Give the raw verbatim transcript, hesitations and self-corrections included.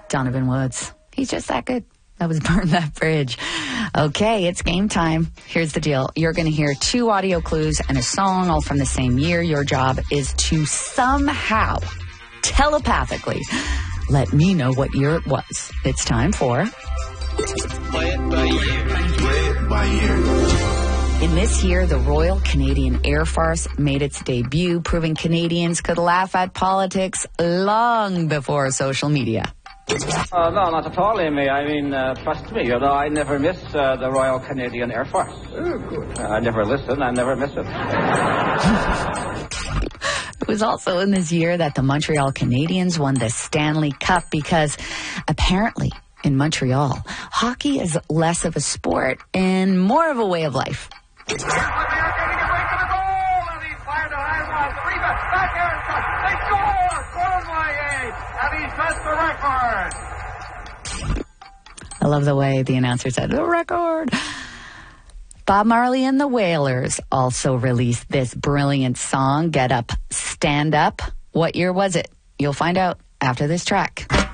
Donovan Woods. He's just that good. That was Burn That Bridge. Okay, it's game time. Here's the deal. You're going to hear two audio clues and a song all from the same year. Your job is to somehow, telepathically, let me know what year it was. It's time for... Play it by year. Play it by year. In this year, the Royal Canadian Air Force made its debut, proving Canadians could laugh at politics long before social media. Uh, no, not at all, Amy. I mean, uh, trust me, you know, I never miss uh, the Royal Canadian Air Force. Oh, good. Uh, I never listen, I never miss it. It was also in this year that the Montreal Canadiens won the Stanley Cup because apparently in Montreal, hockey is less of a sport and more of a way of life. Here's what they're getting away from the goal, and he's fired a high one. The rebound, back there, they score! Cournoyer, and he sets the record. I love the way the announcer said, the record. Bob Marley and the Wailers also released this brilliant song, Get Up, Stand Up. What year was it? You'll find out after this track.